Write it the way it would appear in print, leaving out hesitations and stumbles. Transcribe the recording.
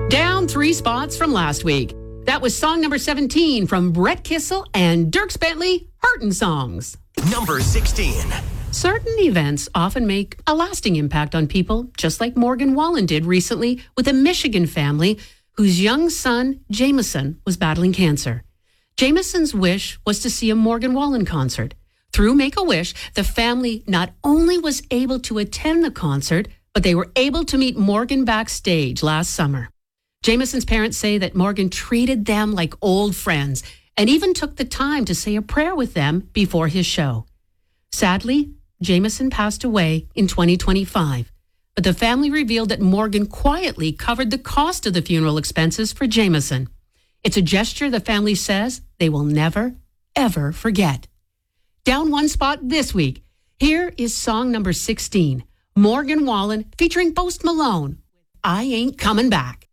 Down 3 spots from last week. That was song number 17 from Brett Kissel and Dierks Bentley, Hurtin' Songs. Number 16. Certain events often make a lasting impact on people, just like Morgan Wallen did recently with a Michigan family whose young son, Jameson, was battling cancer. Jameson's wish was to see a Morgan Wallen concert. Through Make-A-Wish, the family not only was able to attend the concert, but they were able to meet Morgan backstage last summer. Jameson's parents say that Morgan treated them like old friends and even took the time to say a prayer with them before his show. Sadly, Jameson passed away in 2025, but the family revealed that Morgan quietly covered the cost of the funeral expenses for Jameson. It's a gesture the family says they will never, ever forget. Down 1 spot this week. Here is song number 16, Morgan Wallen featuring Post Malone, I Ain't Coming Back.